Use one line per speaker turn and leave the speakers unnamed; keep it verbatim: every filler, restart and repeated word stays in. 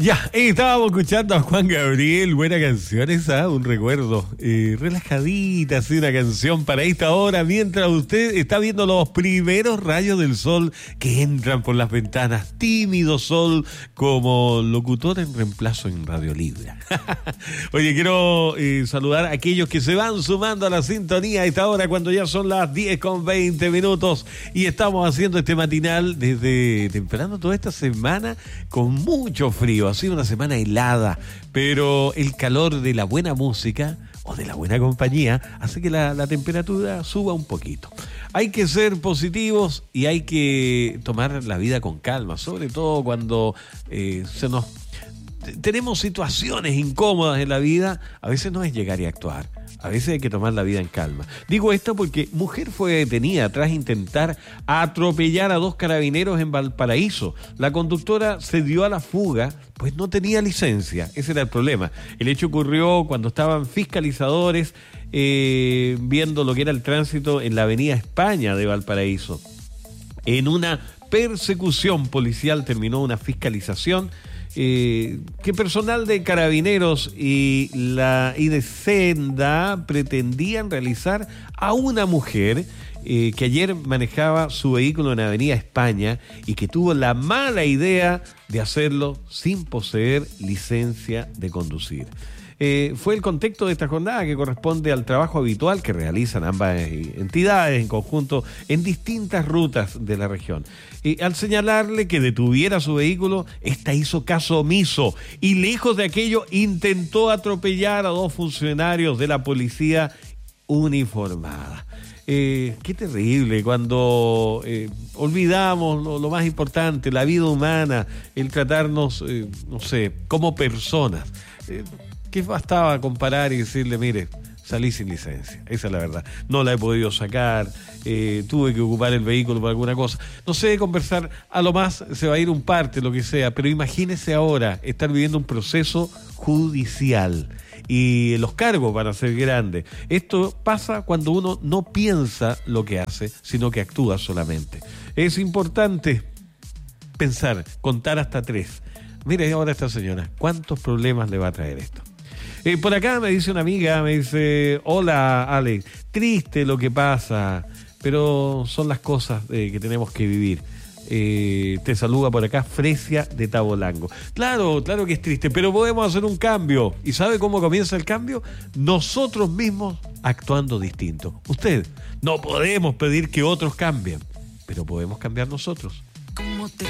Ya, eh, estábamos escuchando a Juan Gabriel, buena canción esa, un recuerdo, eh, relajadita, así una canción para esta hora, mientras usted está viendo los primeros rayos del sol que entran por las ventanas, tímido sol como locutor en reemplazo en Radio Libre. Oye, quiero eh, saludar a aquellos que se van sumando a la sintonía a esta hora cuando ya son las diez con veinte minutos y estamos haciendo este matinal desde temprano toda esta semana con mucho frío. Ha sido una semana helada, pero el calor de la buena música o de la buena compañía hace que la, la temperatura suba un poquito. Hay que ser positivos y hay que tomar la vida con calma, sobre todo cuando eh, se nos tenemos situaciones incómodas en la vida. A veces no es llegar y actuar, a veces hay que tomar la vida en calma. Digo esto porque mujer fue detenida tras intentar atropellar a dos carabineros en Valparaíso. La conductora se dio a la fuga, pues no tenía licencia. Ese era el problema. El hecho ocurrió cuando estaban fiscalizadores eh, viendo lo que era el tránsito en la avenida España de Valparaíso. En una persecución policial terminó una fiscalización Eh, que personal de Carabineros y la y de Senda pretendían realizar a una mujer eh, que ayer manejaba su vehículo en Avenida España y que tuvo la mala idea de hacerlo sin poseer licencia de conducir. Eh, fue el contexto de esta jornada que corresponde al trabajo habitual que realizan ambas entidades en conjunto en distintas rutas de la región. Eh, al señalarle que detuviera su vehículo, esta hizo caso omiso y lejos de aquello intentó atropellar a dos funcionarios de la policía uniformada. Eh, qué terrible cuando eh, olvidamos lo, lo más importante, la vida humana, el tratarnos, eh, no sé, como personas. Eh, ¿Qué bastaba comparar y decirle, mire, salí sin licencia? Esa es la verdad. No la he podido sacar, eh, tuve que ocupar el vehículo por alguna cosa. No sé, conversar, a lo más se va a ir un parte, lo que sea, pero imagínese ahora estar viviendo un proceso judicial y los cargos van a ser grandes. Esto pasa cuando uno no piensa lo que hace, sino que actúa solamente. Es importante pensar, contar hasta tres. Mire ahora esta señora, ¿cuántos problemas le va a traer esto? Eh, por acá me dice una amiga, me dice, hola Alex, triste lo que pasa, pero son las cosas eh, que tenemos que vivir. Eh, te saluda por acá Fresia de Tabolango. Claro, claro que es triste, pero podemos hacer un cambio. ¿Y sabe cómo comienza el cambio? Nosotros mismos actuando distinto. Usted, no podemos pedir que otros cambien, pero podemos cambiar nosotros.
¿Cómo te